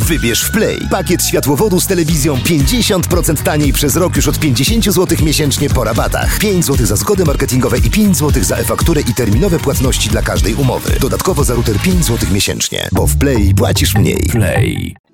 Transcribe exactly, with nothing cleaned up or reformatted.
Wybierz w Play pakiet światłowodu z telewizją pięćdziesiąt procent taniej przez rok już od pięćdziesiąt złotych miesięcznie po rabatach. pięć złotych za zgody marketingowe i pięć złotych za e-fakturę i terminowe płatności dla każdej umowy. Dodatkowo za router pięć złotych miesięcznie, bo w Play płacisz mniej. Play.